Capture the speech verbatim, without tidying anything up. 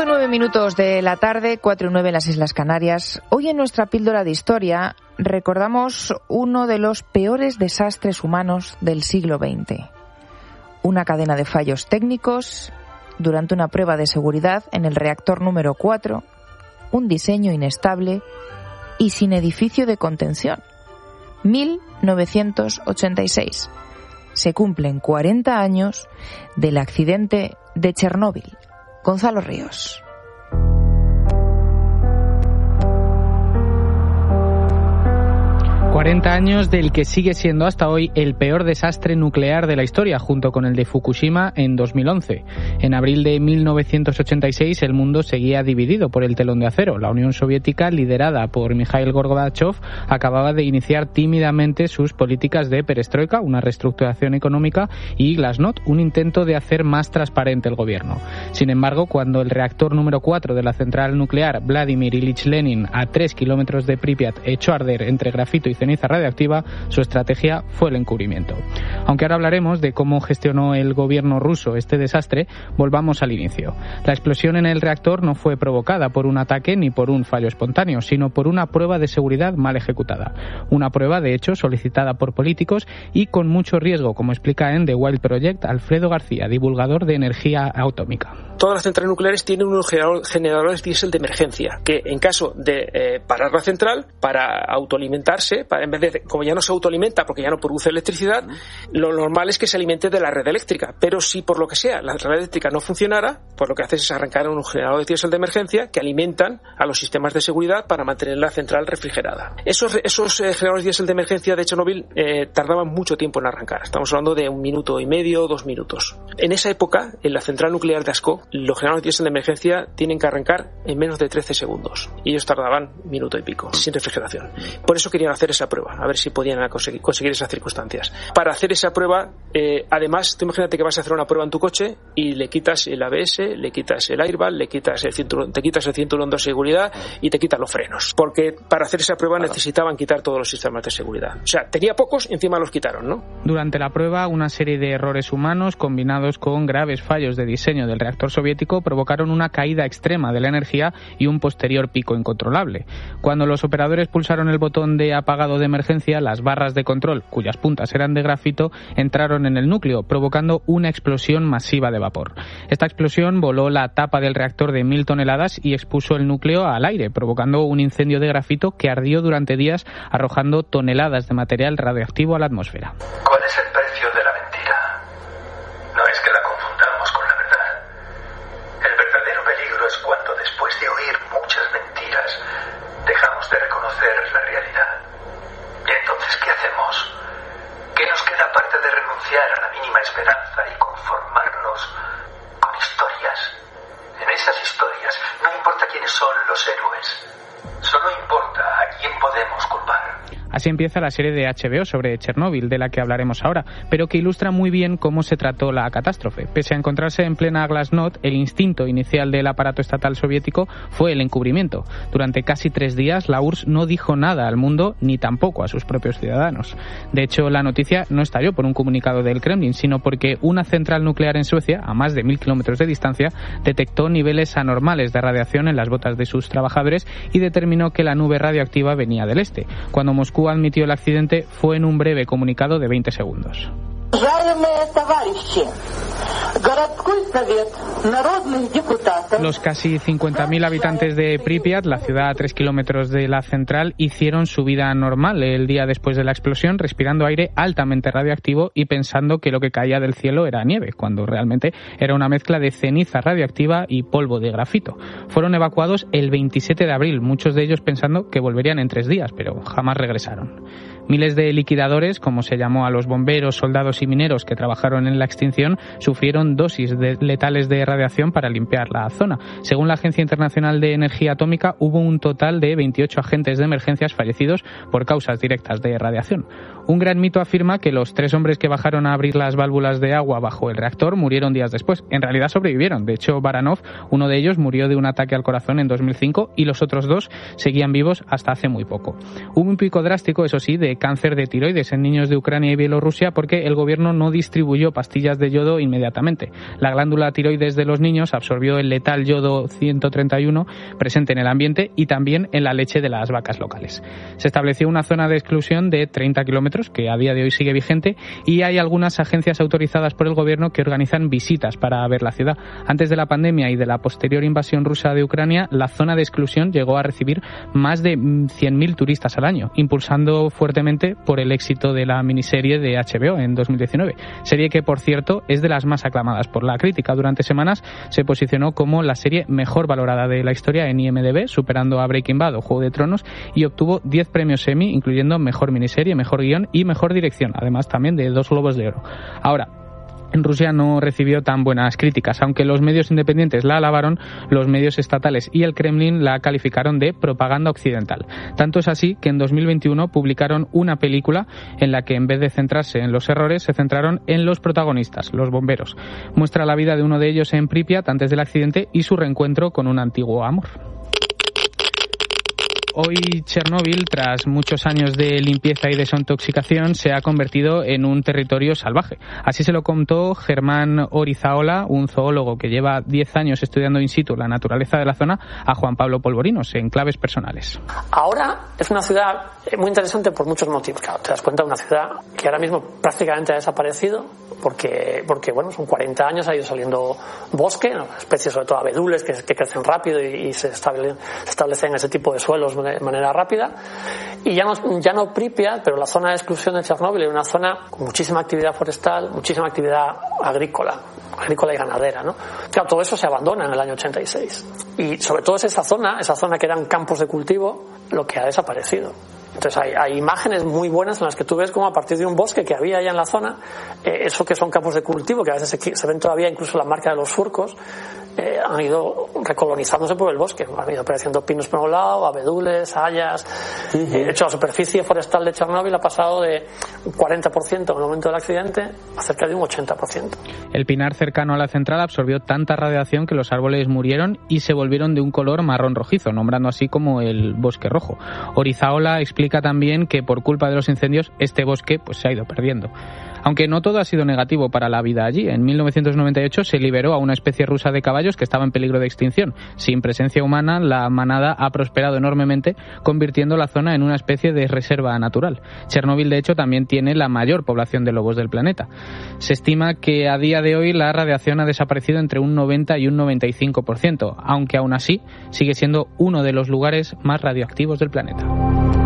y nueve minutos de la tarde, cuatro y nueve en las Islas Canarias. Hoy en nuestra píldora de historia recordamos uno de los peores desastres humanos del siglo veinte. Una cadena de fallos técnicos durante una prueba de seguridad en el reactor número cuatro, un diseño inestable y sin edificio de contención. mil novecientos ochenta y seis. Se cumplen cuarenta años del accidente de Chernóbil. Gonzalo Ríos. cuarenta años del que sigue siendo hasta hoy el peor desastre nuclear de la historia, junto con el de Fukushima en dos mil once. En abril de mil novecientos ochenta y seis el mundo seguía dividido por el telón de acero. La Unión Soviética, liderada por Mikhail Gorbachev, acababa de iniciar tímidamente sus políticas de perestroika, una reestructuración económica, y glasnost, un intento de hacer más transparente el gobierno. Sin embargo, cuando el reactor número cuatro de la central nuclear Vladimir Ilich Lenin, a tres kilómetros de Pripyat, echó a arder entre grafito y ceniza radiactiva, su estrategia fue el encubrimiento. Aunque ahora hablaremos de cómo gestionó el gobierno ruso este desastre, volvamos al inicio. La explosión en el reactor no fue provocada por un ataque ni por un fallo espontáneo, sino por una prueba de seguridad mal ejecutada. Una prueba, de hecho, solicitada por políticos y con mucho riesgo, como explica en The Wild Project Alfredo García, divulgador de energía atómica. Todas las centrales nucleares tienen unos generadores diésel de emergencia, que en caso de eh, parar la central, para autoalimentarse, para, en vez de, como ya no se autoalimenta porque ya no produce electricidad, lo normal es que se alimente de la red eléctrica. Pero si por lo que sea la red eléctrica no funcionara, pues lo que hace es arrancar unos generadores diésel de emergencia que alimentan a los sistemas de seguridad para mantener la central refrigerada. Esos, esos eh, generadores diésel de emergencia de Chernobyl eh, tardaban mucho tiempo en arrancar. Estamos hablando de un minuto y medio, dos minutos. En esa época, en la central nuclear de Askó, los generadores diésel de emergencia tienen que arrancar en menos de trece segundos. Y ellos tardaban minuto y pico, sin refrigeración. Por eso querían hacer esa prueba, a ver si podían conseguir, conseguir esas circunstancias. Para hacer esa prueba, eh, además, tú imagínate que vas a hacer una prueba en tu coche y le quitas el A B S, le quitas el airbag, le quitas el cinturón, te quitas el cinturón de seguridad y te quitas los frenos. Porque para hacer esa prueba necesitaban quitar todos los sistemas de seguridad. O sea, tenía pocos y encima los quitaron, ¿no? Durante la prueba, una serie de errores humanos combinados con graves fallos de diseño del reactor soviético provocaron una caída extrema de la energía y un posterior pico incontrolable. Cuando los operadores pulsaron el botón de apagado de emergencia, las barras de control, cuyas puntas eran de grafito, entraron en el núcleo, provocando una explosión masiva de vapor. Esta explosión voló la tapa del reactor de mil toneladas y expuso el núcleo al aire, provocando un incendio de grafito que ardió durante días, arrojando toneladas de material radioactivo a la atmósfera. ¿Cuál es el precio de la mentira? No es que la confundamos con la verdad. El verdadero peligro es cuando, después de oír muchas mentiras, dejamos de reconocer la realidad. ¿Y entonces qué hacemos? ¿Qué nos queda aparte de renunciar a la mínima esperanza y conformarnos con historias? En esas historias no importa quiénes son los héroes, solo importa a quién podemos culpar. Así empieza la serie de H B O sobre Chernóbil, de la que hablaremos ahora, pero que ilustra muy bien cómo se trató la catástrofe. Pese a encontrarse en plena glasnost, el instinto inicial del aparato estatal soviético fue el encubrimiento. Durante casi tres días, la U R S S no dijo nada al mundo, ni tampoco a sus propios ciudadanos. De hecho, la noticia no estalló por un comunicado del Kremlin, sino porque una central nuclear en Suecia, a más de mil kilómetros de distancia, detectó niveles anormales de radiación en las botas de sus trabajadores y determinó que la nube radioactiva venía del este. Cuando Moscú admitió el accidente, fue en un breve comunicado de veinte segundos. Los casi cincuenta mil habitantes de Pripyat, la ciudad a tres kilómetros de la central, hicieron su vida normal el día después de la explosión, respirando aire altamente radioactivo y pensando que lo que caía del cielo era nieve, cuando realmente era una mezcla de ceniza radioactiva y polvo de grafito. Fueron evacuados el veintisiete de abril, muchos de ellos pensando que volverían en tres días, pero jamás regresaron. Miles de liquidadores, como se llamó a los bomberos, soldados y mineros que trabajaron en la extinción, sufrieron dosis de letales de radiación para limpiar la zona. Según la Agencia Internacional de Energía Atómica, hubo un total de veintiocho agentes de emergencias fallecidos por causas directas de radiación. Un gran mito afirma que los tres hombres que bajaron a abrir las válvulas de agua bajo el reactor murieron días después. En realidad sobrevivieron. De hecho, Baranov, uno de ellos, murió de un ataque al corazón en dos mil cinco y los otros dos seguían vivos hasta hace muy poco. Hubo un pico drástico, eso sí, de cáncer de tiroides en niños de Ucrania y Bielorrusia porque el gobierno gobierno no distribuyó pastillas de yodo inmediatamente. La glándula tiroides de los niños absorbió el letal yodo ciento treinta y uno presente en el ambiente y también en la leche de las vacas locales. Se estableció una zona de exclusión de treinta kilómetros, que a día de hoy sigue vigente, y hay algunas agencias autorizadas por el gobierno que organizan visitas para ver la ciudad. Antes de la pandemia y de la posterior invasión rusa de Ucrania, la zona de exclusión llegó a recibir más de cien mil turistas al año, impulsando fuertemente por el éxito de la miniserie de H B O en dos mil diecinueve. Serie que, por cierto, es de las más aclamadas por la crítica. Durante semanas se posicionó como la serie mejor valorada de la historia en I M D B, superando a Breaking Bad o Juego de Tronos, y obtuvo diez premios Emmy, incluyendo mejor miniserie, mejor guión y mejor dirección, además también de dos Globos de Oro. Ahora, en Rusia no recibió tan buenas críticas. Aunque los medios independientes la alabaron, los medios estatales y el Kremlin la calificaron de propaganda occidental. Tanto es así que en dos mil veintiuno publicaron una película en la que, en vez de centrarse en los errores, se centraron en los protagonistas, los bomberos. Muestra la vida de uno de ellos en Pripyat antes del accidente y su reencuentro con un antiguo amor. Hoy Chernóbil, tras muchos años de limpieza y desintoxicación, se ha convertido en un territorio salvaje. Así se lo contó Germán Orizaola, un zoólogo que lleva diez años estudiando in situ la naturaleza de la zona, a Juan Pablo Polvorinos, en claves personales. Ahora es una ciudad muy interesante por muchos motivos. Claro, te das cuenta de una ciudad que ahora mismo prácticamente ha desaparecido porque, porque bueno, son cuarenta años, ha ido saliendo bosque, ¿no? Especies sobre todo abedules que, que crecen rápido y, y se, establecen, se establecen en ese tipo de suelos de manera rápida. Y ya no, ya no Pripyat, pero la zona de exclusión de Chernóbil es una zona con muchísima actividad forestal, muchísima actividad agrícola, agrícola y ganadera, ¿no? Claro, todo eso se abandona en el año ochenta y seis. Y sobre todo es esa zona, esa zona que eran campos de cultivo, lo que ha desaparecido. Entonces hay, hay imágenes muy buenas en las que tú ves como a partir de un bosque que había allá en la zona, eh, eso que son campos de cultivo, que a veces se, se ven todavía incluso la marca de los surcos, eh, han ido recolonizándose por el bosque. Han ido apareciendo pinos por un lado, abedules, hayas. Uh-huh. Eh, de hecho, la superficie forestal de Chernóbil ha pasado de un cuarenta por ciento en el momento del accidente a cerca de un ochenta por ciento. El pinar cercano a la central absorbió tanta radiación que los árboles murieron y se volvieron de un color marrón rojizo, nombrando así como el bosque rojo. Orizaola explica también que por culpa de los incendios este bosque pues se ha ido perdiendo. Aunque no todo ha sido negativo para la vida allí. En mil novecientos noventa y ocho se liberó a una especie rusa de caballos que estaba en peligro de extinción. Sin presencia humana, la manada ha prosperado enormemente, convirtiendo la zona en una especie de reserva natural. Chernóbil, de hecho, también tiene la mayor población de lobos del planeta. Se estima que a día de hoy la radiación ha desaparecido entre un noventa y un noventa y cinco por ciento, aunque aún así sigue siendo uno de los lugares más radioactivos del planeta.